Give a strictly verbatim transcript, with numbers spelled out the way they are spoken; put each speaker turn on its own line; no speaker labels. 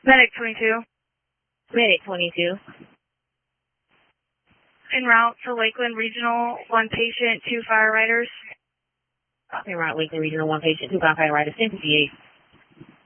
Medic twenty-two.
Medic twenty-two.
En route to Lakeland Regional, one patient, two fire riders.
En route Lakeland Regional, one patient, two fire riders, ten fifty-eight.